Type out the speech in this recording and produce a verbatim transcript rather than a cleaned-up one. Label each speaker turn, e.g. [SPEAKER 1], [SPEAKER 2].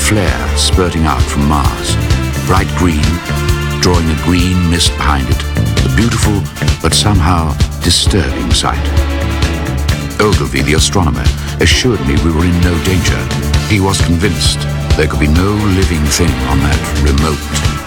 [SPEAKER 1] flare spurting out from Mars, bright green, drawing a green mist behind it, a beautiful but somehow disturbing sight. Ogilvy, the astronomer, assured me we were in no danger. He was convinced there could be no living thing on that remote,